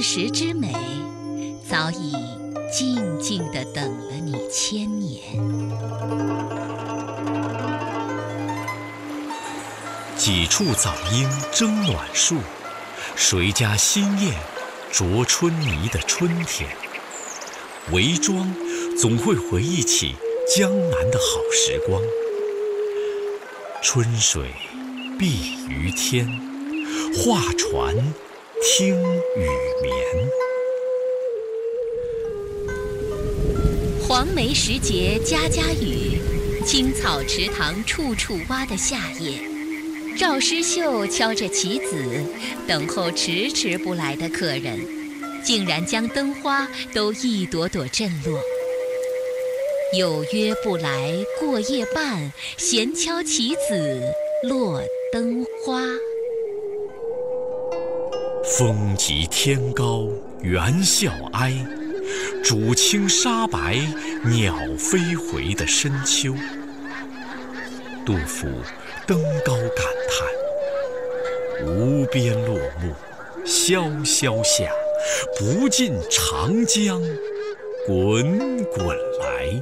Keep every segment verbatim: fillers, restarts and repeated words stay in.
石之美，早已静静地等了你千年。 几处早莺争暖树，谁家新燕啄春泥的春天。韦庄总会回忆起江南的好时光。春水碧于天，画船听雨眠。 黄梅时节家家雨，青草池塘处处蛙的夏夜，赵诗绣敲着棋子，等候迟迟不来的客人，竟然将灯花都一朵朵震落。有约不来过夜半，闲敲棋子落灯花。 风急天高猿啸哀，渚清沙白鸟飞回的深秋。杜甫登高感叹：无边落木萧萧下，不尽长江滚滚来。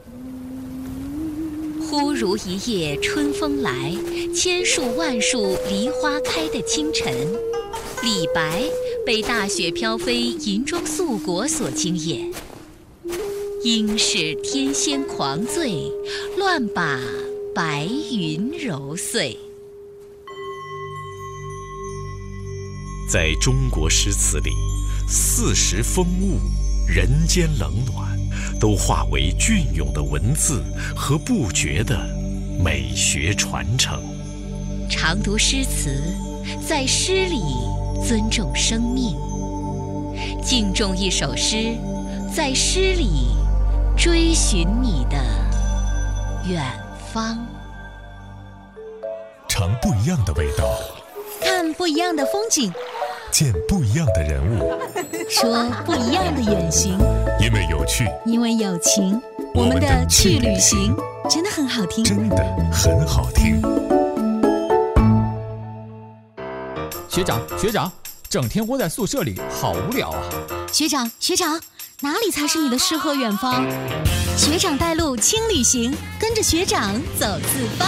忽如一夜春风来，千树万树梨花开的清晨，李白被大雪飘飞银装素裹所惊艳。应是天仙狂醉，乱把白云揉碎。 在中国诗词里，四时风物、人间冷暖，都化为隽永的文字和不绝的美学传承。 常读诗词，在诗里尊重生命；敬重一首诗，在诗里追寻你的远方。 尝不一样的味道， 看不一样的风景， 见不一样的人物， 说不一样的远行。 因为有趣， 因为有情，我们的去旅行真的很好听， 真的很好听。 学长，学长，整天窝在宿舍里，好无聊啊！ 学长，学长，哪里才是你的诗和远方？学长带路轻旅行，跟着学长走四方。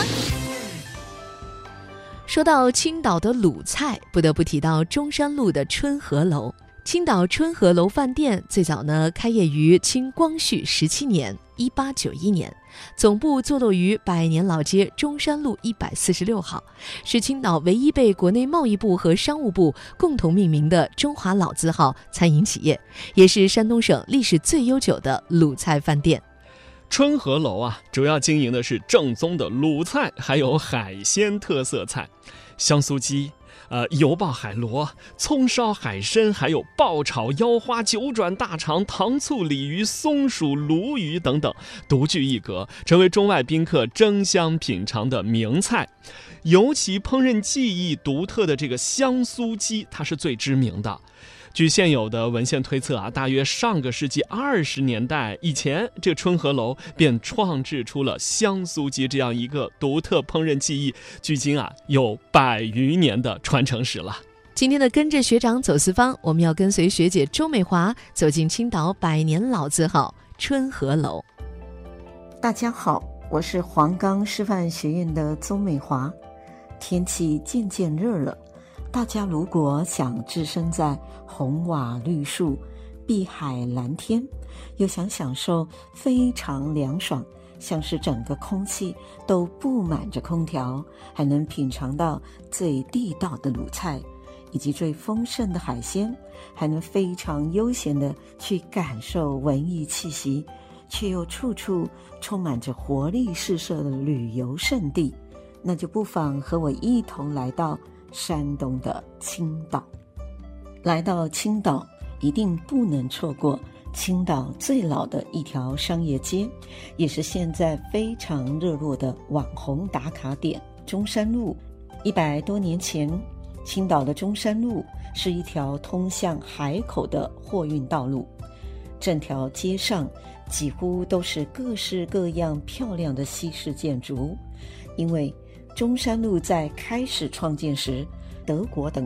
说到青岛的鲁菜，不得不提到中山路的春和楼。青岛春和楼饭店最早呢开业于清光绪十七年一八九一年，总部坐落于百年老街中山路一百四十六号，是青岛唯一被国内贸易部和商务部共同命名的中华老字号餐饮企业，也是山东省历史最悠久的鲁菜饭店。 春和楼啊，主要经营的是正宗的鲁菜，还有海鲜特色菜，香酥鸡、呃油爆海螺、葱烧海参，还有爆炒腰花、九转大肠、糖醋鲤鱼、松鼠、鲈鱼等等，独具一格，成为中外宾客争相品尝的名菜。尤其烹饪技艺独特的这个香酥鸡，它是最知名的。据现有的文献推测啊，大约上个世纪二十年代以前，这春和楼便创制出了香酥鸡这样一个独特烹饪技艺，距今啊有百余年的传承史了。 今天的跟着学长走四方，我们要跟随学姐周美华走进青岛百年老字号春和楼。 大家好，我是黄冈师范学院的邹美华。天气渐渐热了，大家如果想置身在红瓦绿树、碧海蓝天，又想享受非常凉爽，像是整个空气都布满着空调，还能品尝到最地道的鲁菜以及最丰盛的海鲜，还能非常悠闲地去感受文艺气息，却又处处充满着活力四射的旅游胜地，那就不妨和我一同来到山东的青岛。来到青岛一定不能错过青岛最老的一条商业街，也是现在非常热络的网红打卡点中山路。一百多年前，青岛的中山路是一条通向海口的货运道路，整条街上几乎都是各式各样漂亮的西式建筑。因为中山路在开始创建时，德国等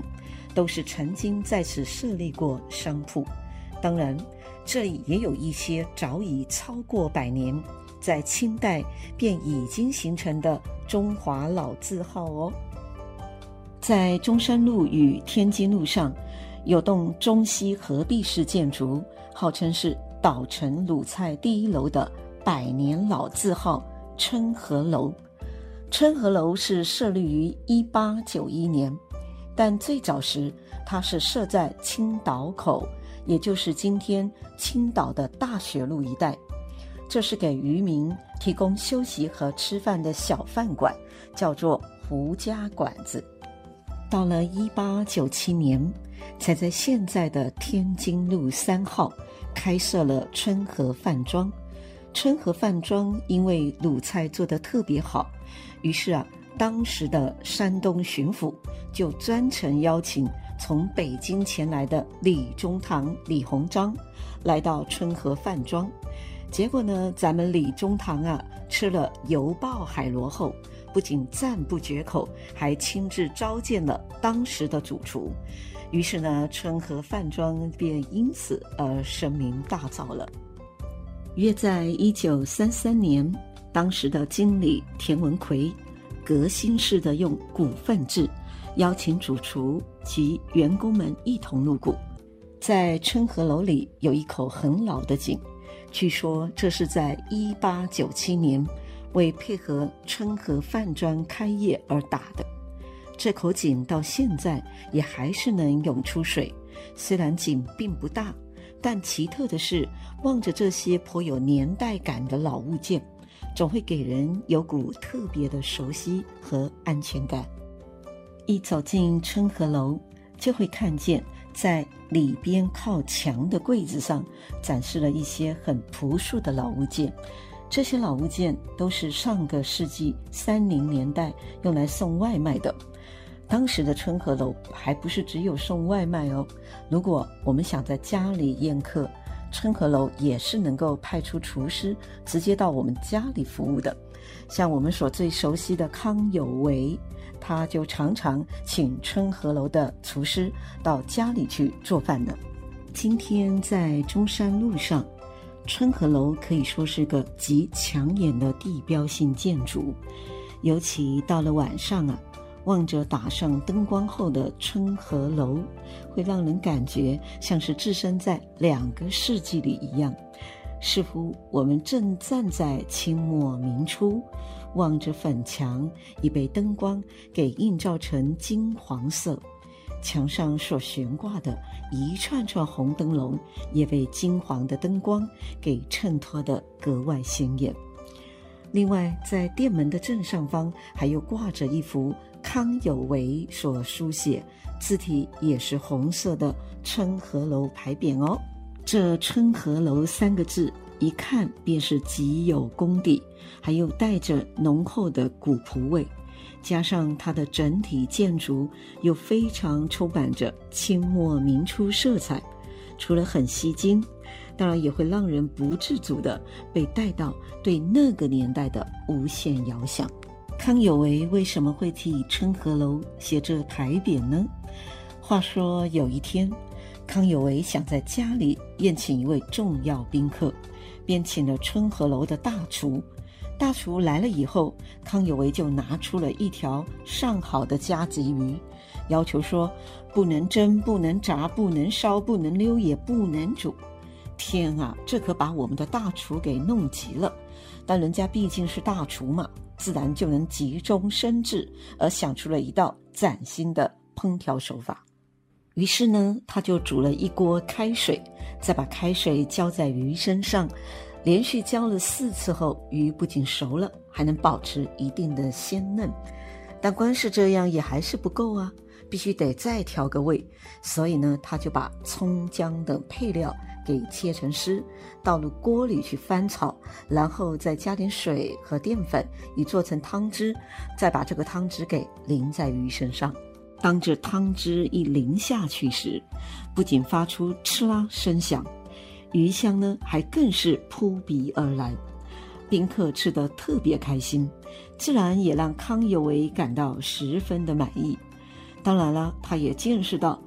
都是曾经在此设立过商铺。当然，这里也有一些早已超过百年，在清代便已经形成的中华老字号哦。在中山路与天津路上，有栋中西合璧式建筑，号称是岛城鲁菜第一楼的百年老字号春和楼。春和楼是设立于一八九一年，但最早时它是设在青岛口，也就是今天青岛的大学路一带。这是给渔民提供休息和吃饭的小饭馆，叫做胡家馆子。到了一八九七年，才在现在的天津路三号开设了春和饭庄。春和饭庄因为鲁菜做得特别好，于是啊，当时的山东巡抚就专程邀请从北京前来的李中堂、李鸿章来到春和饭庄。结果呢，咱们李中堂啊吃了油爆海螺后，不仅赞不绝口，还亲自召见了当时的主厨。于是呢，春和饭庄便因此而声名大噪了。约在一九三三年，当时的经理田文奎革新式的用股份制邀请主厨及员工们一同入股。在春和楼里有一口很老的井，据说这是在一八九七年为配合春和饭庄开业而打的。这口井到现在也还是能涌出水，虽然井并不大，但奇特的是，望着这些颇有年代感的老物件，总会给人有股特别的熟悉和安全感。一走进春和楼，就会看见在里边靠墙的柜子上展示了一些很朴素的老物件。这些老物件都是上个世纪三零年代用来送外卖的。当时的春和楼还不是只有送外卖哦，如果我们想在家里宴客，春和楼也是能够派出厨师直接到我们家里服务的。像我们所最熟悉的康有为，他就常常请春和楼的厨师到家里去做饭呢。今天在中山路上，春和楼可以说是个极抢眼的地标性建筑，尤其到了晚上啊，望着打上灯光后的春和楼，会让人感觉像是置身在两个世纪里一样，似乎我们正站在清末明初，望着粉墙已被灯光给映照成金黄色，墙上所悬挂的一串串红灯笼也被金黄的灯光给衬托得格外鲜艳。另外，在店门的正上方还有挂着一幅康有为所书写，字体也是红色的春和楼牌匾哦。这春和楼三个字一看便是极有功底，还有带着浓厚的古朴味，加上它的整体建筑又非常充满着清末明初色彩，除了很吸睛，当然也会让人不自主地被带到对那个年代的无限遥想。康有为为什么会替春和楼写这牌匾呢？话说有一天，康有为想在家里宴请一位重要宾客，便请了春和楼的大厨。大厨来了以后，康有为就拿出了一条上好的加急鱼，要求说不能蒸，不能炸，不能烧，不能溜，也不能煮。天啊，这可把我们的大厨给弄急了，但人家毕竟是大厨嘛，自然就能急中生智，而想出了一道崭新的烹调手法。于是呢，他就煮了一锅开水，再把开水浇在鱼身上，连续浇了四次后，鱼不仅熟了，还能保持一定的鲜嫩。但光是这样也还是不够啊，必须得再调个味。所以呢，他就把葱姜等配料给切成丝，倒入锅里去翻炒，然后再加点水和淀粉，以做成汤汁，再把这个汤汁给淋在鱼身上。当这汤汁一淋下去时，不仅发出哧啦声响，鱼香呢还更是扑鼻而来。宾客吃得特别开心，自然也让康有为感到十分的满意。当然了，他也见识到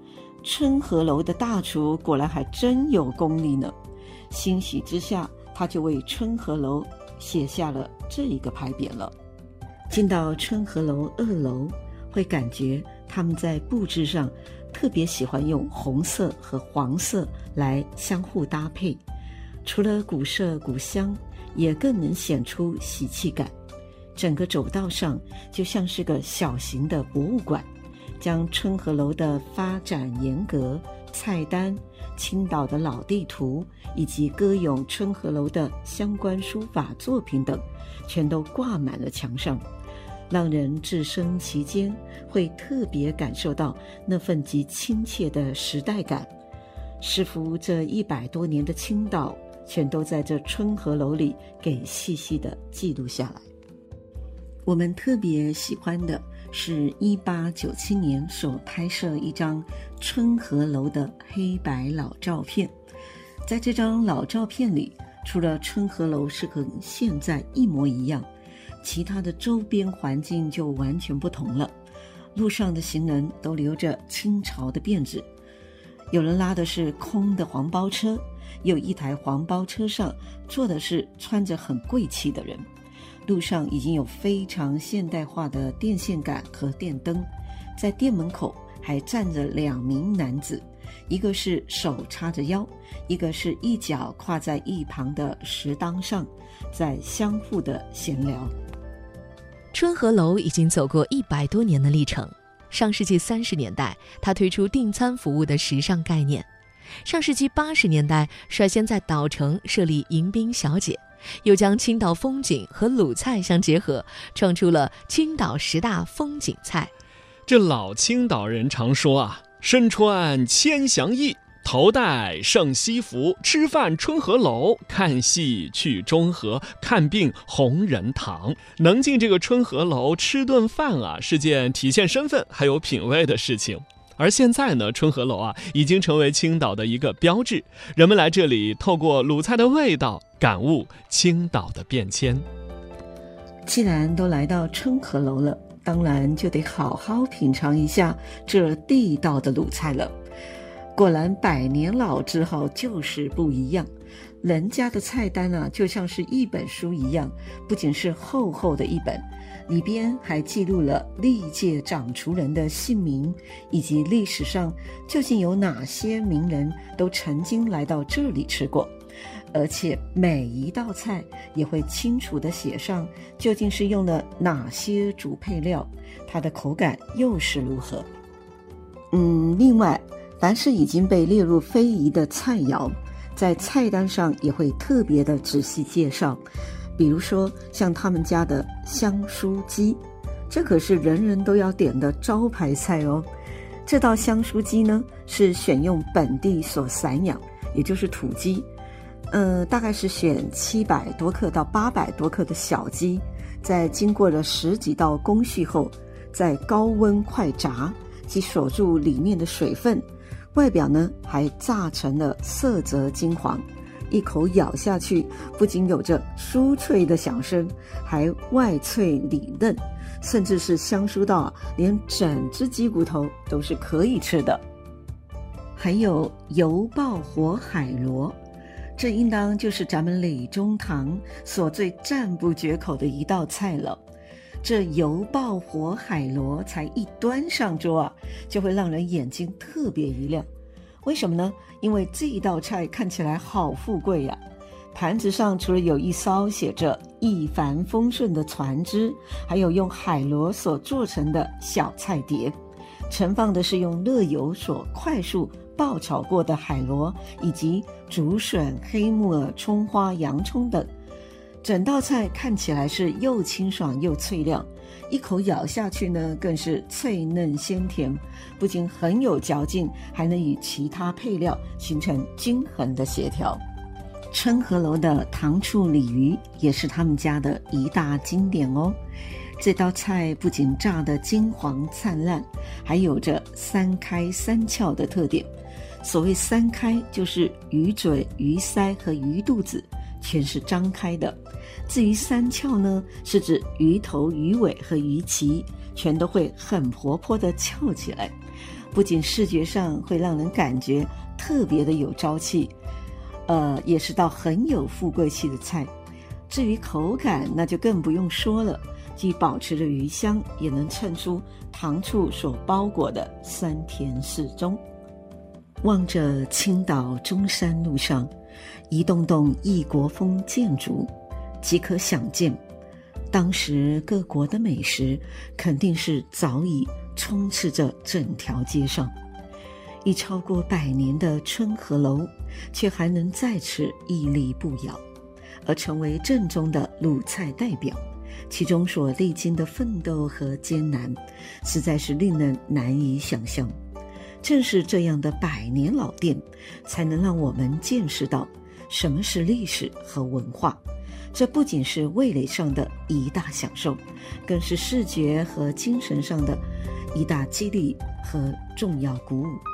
春和楼的大厨果然还真有功力呢。欣喜之下，他就为春和楼写下了这一个牌匾了。进到春和楼二楼，会感觉他们在布置上特别喜欢用红色和黄色来相互搭配，除了古色古香，也更能显出喜气感。整个走道上就像是个小型的博物馆，将春和楼的发展严格、菜单、青岛的老地图以及歌咏春和楼的相关书法作品等，全都挂满了墙上，让人置身其间，会特别感受到那份极亲切的时代感。似乎这一百多年的青岛，全都在这春和楼里给细细的记录下来。我们特别喜欢的是一八九七年所拍摄一张春和楼的黑白老照片。在这张老照片里，除了春和楼是和现在一模一样，其他的周边环境就完全不同了。路上的行人都留着清朝的辫子，有人拉的是空的黄包车，有一台黄包车上坐的是穿着很贵气的人。路上已经有非常现代化的电线杆和电灯，在店门口还站着两名男子，一个是手叉着腰，一个是一脚跨在一旁的石当上，在相互的闲聊。 春和楼已经走过一百多年的历程。上世纪三十年代，它推出订餐服务的时尚概念；上世纪八十年代，率先在岛城设立迎宾小姐，又将青岛风景和鲁菜相结合，创出了青岛十大风景菜。 这老青岛人常说啊，身穿千祥衣，头戴圣西服，吃饭春和楼，看戏去中和，看病红仁堂。能进这个春和楼吃顿饭啊，是件体现身份还有品味的事情。而现在呢，春和楼啊已经成为青岛的一个标志，人们来这里透过鲁菜的味道，感悟青岛的变迁。 既然都来到春和楼了，当然就得好好品尝一下这地道的鲁菜了。果然百年老字号就是不一样，人家的菜单啊，就像是一本书一样，不仅是厚厚的一本，里边还记录了历届掌厨人的姓名，以及历史上究竟有哪些名人都曾经来到这里吃过。而且每一道菜也会清楚地写上究竟是用了哪些主配料，它的口感又是如何。嗯，另外凡是已经被列入非遗的菜肴，在菜单上也会特别的仔细介绍。比如说像他们家的香酥鸡，这可是人人都要点的招牌菜哦。这道香酥鸡呢，是选用本地所散养，也就是土鸡，呃，大概是选七百多克到八百多克的小鸡，在经过了十几道工序后，在高温快炸及锁住里面的水分，外表呢还炸成了色泽金黄，一口咬下去，不仅有着酥脆的响声，还外脆里嫩，甚至是香酥到连整只鸡骨头都是可以吃的。还有油爆活海螺，这应当就是咱们李中堂所最赞不绝口的一道菜了。这油爆活海螺才一端上桌啊，就会让人眼睛特别一亮。为什么呢？因为这一道菜看起来好富贵呀、啊！盘子上除了有一艘写着一帆风顺的船只，还有用海螺所做成的小菜碟，盛放的是用热油所快速爆炒过的海螺，以及竹笋、黑木耳、葱花、洋葱等。整道菜看起来是又清爽又脆亮，一口咬下去呢，更是脆嫩鲜甜，不仅很有嚼劲，还能与其他配料形成均衡的协调。春和楼的糖醋鲤鱼也是他们家的一大经典哦。这道菜不仅炸得金黄灿烂，还有着三开三翘的特点。所谓三开，就是鱼嘴、鱼鳃和鱼肚子全是张开的。至于三翘呢，是指鱼头、鱼尾和鱼鳍全都会很活泼的翘起来。 不仅视觉上会让人感觉特别的有朝气，呃，也是道很有富贵气的菜。至于口感，那就更不用说了，既保持着鱼香，也能衬出糖醋所包裹的酸甜适中。望着青岛中山路上一栋栋异国风建筑，即可想见当时各国的美食肯定是早已充斥着整条街上。已超过百年的春和楼却还能在此屹立不摇，而成为正宗的鲁菜代表，其中所历经的奋斗和艰难实在是令人难以想象。正是这样的百年老店，才能让我们见识到什么是历史和文化。这不仅是味蕾上的一大享受，更是视觉和精神上的一大激励和重要鼓舞。